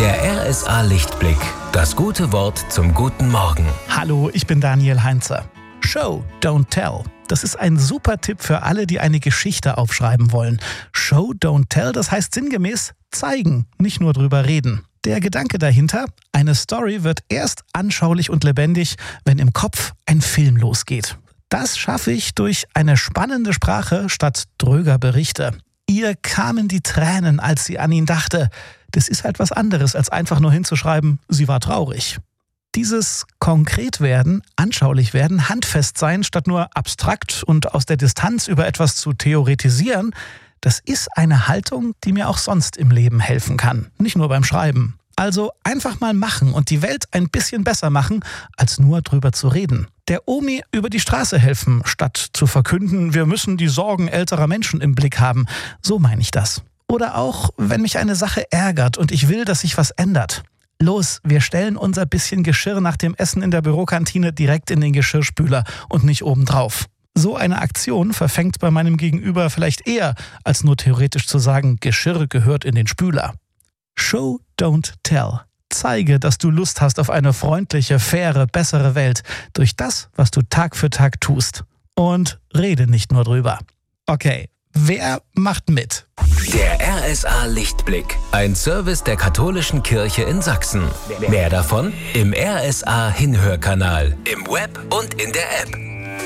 Der RSA Lichtblick. Das gute Wort zum guten Morgen. Hallo, ich bin Daniel Heinzer. Show, don't tell. Das ist ein super Tipp für alle, die eine Geschichte aufschreiben wollen. Show, don't tell, das heißt sinngemäß zeigen, nicht nur drüber reden. Der Gedanke dahinter: eine Story wird erst anschaulich und lebendig, wenn im Kopf ein Film losgeht. Das schaffe ich durch eine spannende Sprache statt dröger Berichte. Ihr kamen die Tränen, als sie an ihn dachte. Das ist halt was anderes, als einfach nur hinzuschreiben, sie war traurig. Dieses konkret werden, anschaulich werden, handfest sein, statt nur abstrakt und aus der Distanz über etwas zu theoretisieren, das ist eine Haltung, die mir auch sonst im Leben helfen kann, nicht nur beim Schreiben. Also einfach mal machen und die Welt ein bisschen besser machen, als nur drüber zu reden. Der Omi über die Straße helfen, statt zu verkünden, wir müssen die Sorgen älterer Menschen im Blick haben. So meine ich das. Oder auch, wenn mich eine Sache ärgert und ich will, dass sich was ändert. Los, wir stellen unser bisschen Geschirr nach dem Essen in der Bürokantine direkt in den Geschirrspüler und nicht obendrauf. So eine Aktion verfängt bei meinem Gegenüber vielleicht eher, als nur theoretisch zu sagen, Geschirr gehört in den Spüler. Show, don't tell. Zeige, dass du Lust hast auf eine freundliche, faire, bessere Welt durch das, was du Tag für Tag tust. Und rede nicht nur drüber. Okay, wer macht mit? Der RSA Lichtblick. Ein Service der Katholischen Kirche in Sachsen. Mehr davon im RSA Hinhörkanal, im Web und in der App.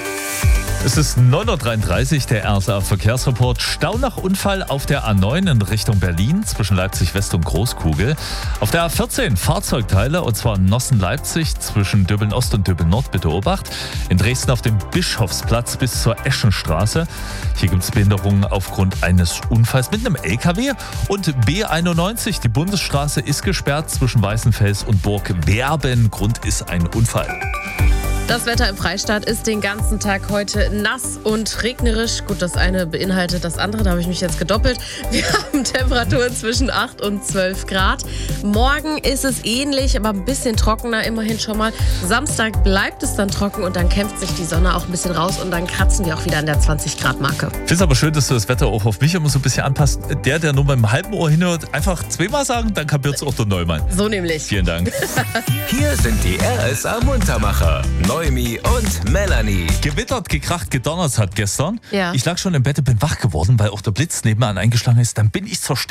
Es ist 9.33 Uhr, der RSA Verkehrsreport. Stau nach Unfall auf der A9 in Richtung Berlin zwischen Leipzig West und Großkugel. Auf der A14 Fahrzeugteile, und zwar Nossen-Leipzig zwischen Döbeln Ost und Döbeln Nord, bitte Obacht. In Dresden auf dem Bischofsplatz bis zur Eschenstraße. Hier gibt es Behinderungen aufgrund eines Unfalls mit einem LKW. Und B91, die Bundesstraße, ist gesperrt zwischen Weißenfels und Burg Werben. Grund ist ein Unfall. Das Wetter im Freistaat ist den ganzen Tag heute nass und regnerisch. Gut, das eine beinhaltet das andere, da habe ich mich jetzt gedoppelt. Wir haben Temperaturen zwischen 8 und 12 Grad. Morgen ist es ähnlich, aber ein bisschen trockener immerhin schon mal. Samstag bleibt es dann trocken und dann kämpft sich die Sonne auch ein bisschen raus und dann kratzen wir auch wieder an der 20-Grad-Marke. Ich finde es aber schön, dass du das Wetter auch auf mich immer so ein bisschen anpasst. Der nur beim halben Ohr hinhört, einfach zweimal sagen, dann kapiert es auch der Neumann. So nämlich. Vielen Dank. Hier sind die RSA Muntermacher. Noemi und Melanie. Gewittert, gekracht, gedonnert hat gestern. Ja. Ich lag schon im Bett und bin wach geworden, weil auch der Blitz nebenan eingeschlagen ist. Dann bin ich zur